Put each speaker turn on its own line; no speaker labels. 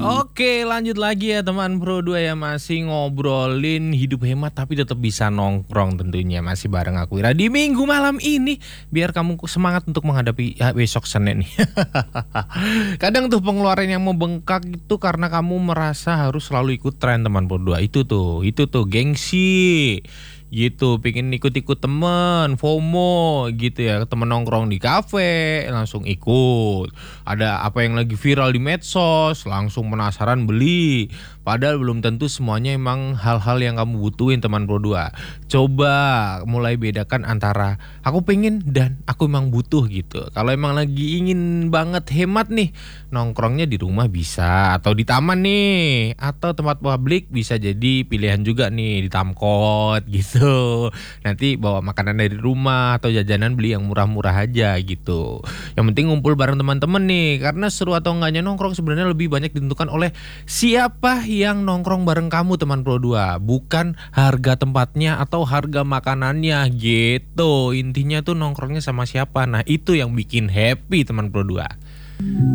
Oke, lanjut lagi ya teman Pro 2 ya, masih ngobrolin hidup hemat tapi tetap bisa nongkrong tentunya, masih bareng aku Ira di Minggu malam ini biar kamu semangat untuk menghadapi besok Senin nih. Kadang tuh pengeluaran yang membengkak itu karena kamu merasa harus selalu ikut tren teman Pro 2. Itu tuh gengsi gitu, pengen ikut-ikut temen, FOMO gitu ya, temen nongkrong di kafe langsung ikut, ada apa yang lagi viral di medsos langsung penasaran beli, padahal belum tentu semuanya emang hal-hal yang kamu butuhin teman Pro 2. Coba mulai bedakan antara aku pengen dan aku emang butuh gitu. Kalau emang lagi ingin banget hemat nih, nongkrongnya di rumah bisa, atau di taman nih, atau tempat publik bisa jadi pilihan juga nih, di Tamkot gitu. Nanti bawa makanan dari rumah atau jajanan beli yang murah-murah aja gitu. Yang penting ngumpul bareng teman-teman nih, karena seru atau enggaknya nongkrong sebenarnya lebih banyak ditentukan oleh siapa yang nongkrong bareng kamu teman Pro 2, bukan harga tempatnya atau harga makanannya gitu. Intinya tuh nongkrongnya sama siapa. Nah, itu yang bikin happy teman Pro 2.